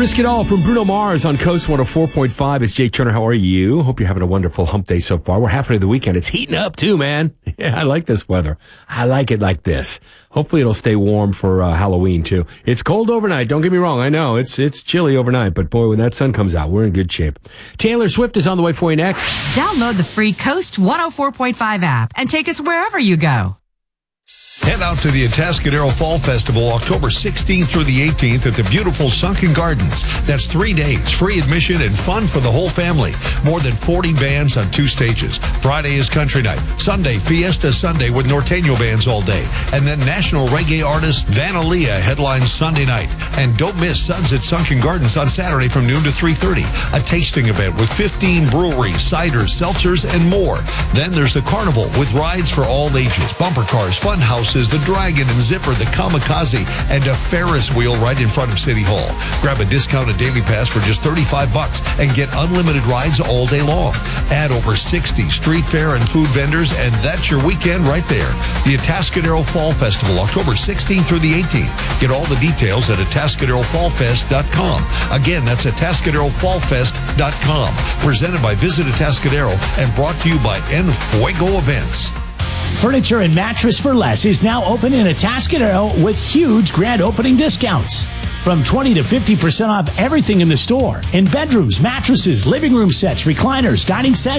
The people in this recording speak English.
Risk It All from Bruno Mars on Coast 104.5. It's Jake Turner. How are you? Hope you're having a wonderful hump day so far. We're halfway to the weekend. It's heating up too, man. Yeah, I like this weather. I like it like this. Hopefully it'll stay warm for Halloween too. It's cold overnight. Don't get me wrong. I know it's chilly overnight, but boy, when that sun comes out, we're in good shape. Taylor Swift is on the way for you next. Download the free Coast 104.5 app and take us wherever you go. Head out to the Atascadero Fall Festival October 16th through the 18th at the beautiful Sunken Gardens. That's 3 days, free admission and fun for the whole family. More than 40 bands on 2 stages. Friday is Country Night. Sunday, Fiesta Sunday with Norteño bands all day. And then national reggae artist Vanalia headlines Sunday night. And don't miss Suds at Sunken Gardens on Saturday from noon to 3:30. A tasting event with 15 breweries, ciders, seltzers, and more. Then there's the Carnival with rides for all ages, bumper cars, fun houses, the Dragon and Zipper, the Kamikaze, and a Ferris wheel right in front of City Hall. Grab a discounted daily pass for just $35 and get unlimited rides all day long. Add over 60 street fair and food vendors, and that's your weekend right there. The Atascadero Fall Festival, October 16th through the 18th. Get all the details at AtascaderoFallFest.com. Again, that's AtascaderoFallFest.com. Presented by Visit Atascadero and brought to you by En Fuego Events. Furniture and Mattress for Less is now open in Atascadero with huge grand opening discounts. From 20 to 50% off everything in the store. In bedrooms, mattresses, living room sets, recliners, dining sets,